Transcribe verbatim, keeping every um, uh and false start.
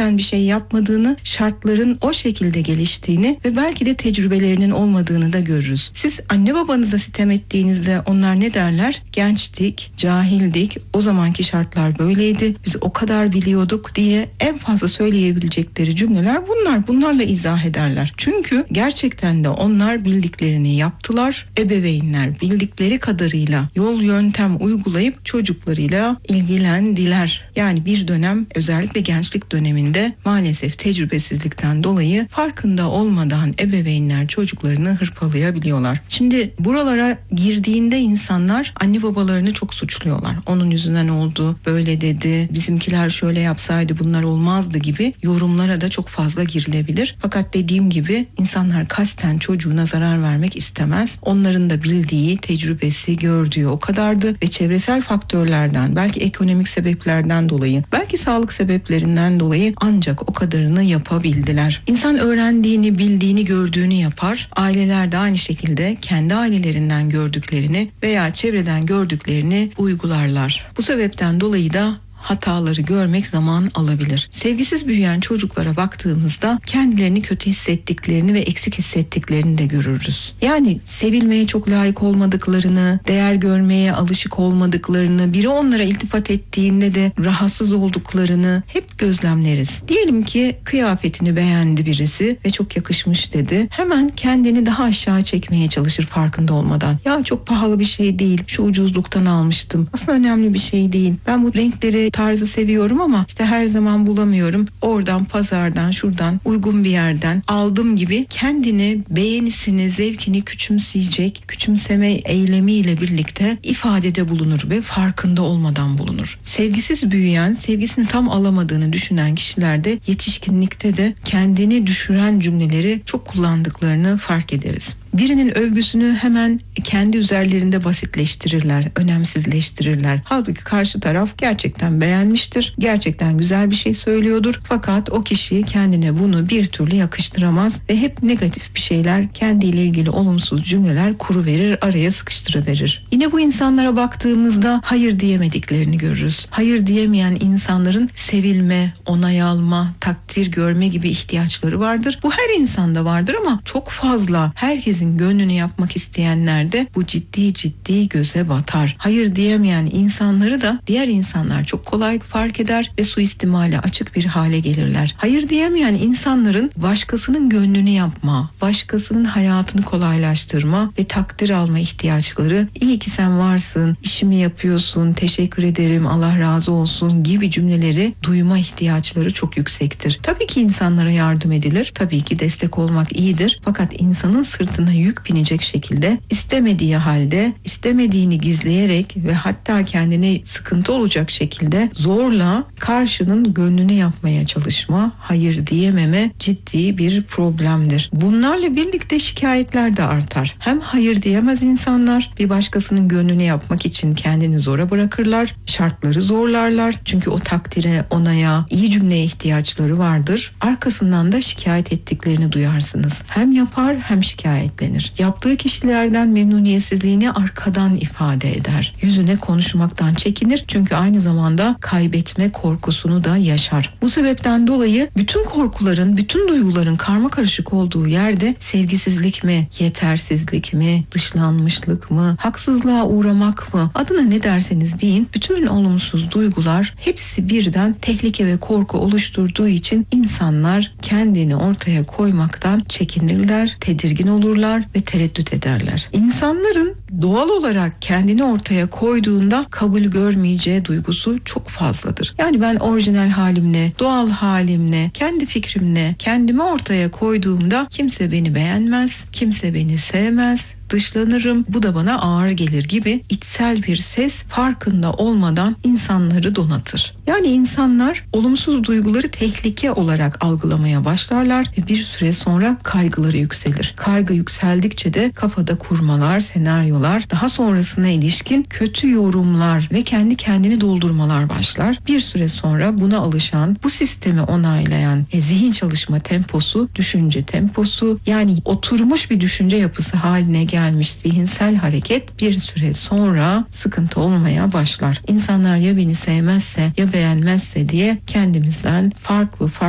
kasten bir şey yapmadığını, şartların o şekilde geliştiğini ve belki de tecrübelerinin olmadığını da görürüz. Siz anne babanıza sitem ettiğinizde onlar ne derler? Gençtik, cahildik, o zamanki şartlar böyleydi, biz o kadar biliyorduk diye en fazla söyleyebilecekleri cümleler bunlar. Bunlarla izah ederler. Çünkü gerçekten de onlar bildiklerini yaptılar. Ebeveynler bildikleri kadarıyla yol yöntem uygulayıp çocuklarıyla ilgilendiler. Yani bir dönem, özellikle gençlik döneminde maalesef tecrübesizlikten dolayı farkında olmadan ebeveynler çocuklarını hırpalayabiliyorlar. Şimdi buralara girdiğinde insanlar anne babalarını çok suçluyorlar. Onun yüzünden oldu, böyle dedi, bizimkiler şöyle yapsaydı bunlar olmazdı gibi yorumlara da çok fazla girilebilir. Fakat dediğim gibi insanlar kasten çocuğuna zarar vermek istemez. Onların da bildiği, tecrübesi, gördüğü o kadardı ve çevresel faktörlerden, belki ekonomik sebeplerden dolayı, belki sağlık sebeplerinden dolayı ancak o kadarını yapabildiler. İnsan öğrendiğini, bildiğini, gördüğünü yapar. Aileler de aynı şekilde kendi ailelerinden gördüklerini veya çevreden gördüklerini uygularlar. Bu sebepten dolayı da hataları görmek zaman alabilir. Sevgisiz büyüyen çocuklara baktığımızda kendilerini kötü hissettiklerini ve eksik hissettiklerini de görürüz. Yani sevilmeye çok layık olmadıklarını, değer görmeye alışık olmadıklarını, biri onlara iltifat ettiğinde de rahatsız olduklarını hep gözlemleriz. Diyelim ki kıyafetini beğendi birisi ve çok yakışmış dedi. Hemen kendini daha aşağı çekmeye çalışır farkında olmadan. Ya çok pahalı bir şey değil, şu ucuzluktan almıştım. Aslında önemli bir şey değil. Ben bu renkleri, tarzı seviyorum ama işte her zaman bulamıyorum. Oradan, pazardan, şuradan, uygun bir yerden aldım gibi kendini, beğenisini, zevkini küçümseyecek, küçümseme eylemiyle birlikte ifadede bulunur ve farkında olmadan bulunur. Sevgisiz büyüyen, sevgisini tam alamadığını düşünen kişilerde yetişkinlikte de kendini düşüren cümleleri çok kullandıklarını fark ederiz. Birinin övgüsünü hemen kendi üzerlerinde basitleştirirler, önemsizleştirirler. Halbuki karşı taraf gerçekten beğenmiştir, gerçekten güzel bir şey söylüyordur. Fakat o kişi kendine bunu bir türlü yakıştıramaz ve hep negatif bir şeyler, kendiyle ilgili olumsuz cümleler kuruverir, araya sıkıştırıverir. Yine bu insanlara baktığımızda hayır diyemediklerini görürüz. Hayır diyemeyen insanların sevilme, onay alma, takdir görme gibi ihtiyaçları vardır. Bu her insanda vardır ama çok fazla herkesin gönlünü yapmak isteyenler de bu ciddi ciddi göze batar. Hayır diyemeyen insanları da diğer insanlar çok kolay fark eder ve suistimale açık bir hale gelirler. Hayır diyemeyen insanların başkasının gönlünü yapma, başkasının hayatını kolaylaştırma ve takdir alma ihtiyaçları, iyi ki sen varsın, işimi yapıyorsun, teşekkür ederim, Allah razı olsun gibi cümleleri duyma ihtiyaçları çok yüksektir. Tabii ki insanlara yardım edilir, tabii ki destek olmak iyidir. Fakat insanın sırtına yük binecek şekilde, istemediği halde, istemediğini gizleyerek ve hatta kendine sıkıntı olacak şekilde zorla karşının gönlünü yapmaya çalışma, hayır diyememe ciddi bir problemdir. Bunlarla birlikte şikayetler de artar. Hem hayır diyemez insanlar, bir başkasının gönlünü yapmak için kendini zora bırakırlar, şartları zorlarlar. Çünkü o takdire, onaya, iyi cümleye ihtiyaçları vardır. Arkasından da şikayet ettiklerini duyarsınız. Hem yapar hem şikayetlenir. Yaptığı kişilerden memnuniyetsizliğini arkadan ifade eder. Yüzüne konuşmaktan çekinir. Çünkü aynı zamanda kaybetme korkusunu da yaşar. Bu sebepten dolayı bütün korkuların, bütün duyguların karmakarışık olduğu yerde sevgisizlik mi, yetersizlik mi, dışlanmışlık mı, haksızlığa uğramak mı, adına ne derseniz deyin, bütün olumsuz duygular hepsi birden tehlike ve korku oluşturduğu için insanlar kendini ortaya koymaktan çekinirler, tedirgin olurlar ve tereddüt ederler. İnsanların doğal olarak kendini ortaya koyduğunda kabul görmeyeceği duygusu çok fazladır. Yani ben orijinal halimle, doğal halimle, kendi fikrimle kendimi ortaya koyduğumda kimse beni beğenmez, kimse beni sevmez, dışlanırım, bu da bana ağır gelir gibi içsel bir ses farkında olmadan insanları donatır. Yani insanlar olumsuz duyguları tehlike olarak algılamaya başlarlar ve bir süre sonra kaygıları yükselir. Kaygı yükseldikçe de kafada kurmalar, senaryolar, daha sonrasına ilişkin kötü yorumlar ve kendi kendini doldurmalar başlar. Bir süre sonra buna alışan, bu sistemi onaylayan e, zihin çalışma temposu, düşünce temposu, yani oturmuş bir düşünce yapısı haline gelmiş zihinsel hareket bir süre sonra sıkıntı olmaya başlar. İnsanlar ya beni sevmezse ya beğenmezse diye kendimizden farklı farklı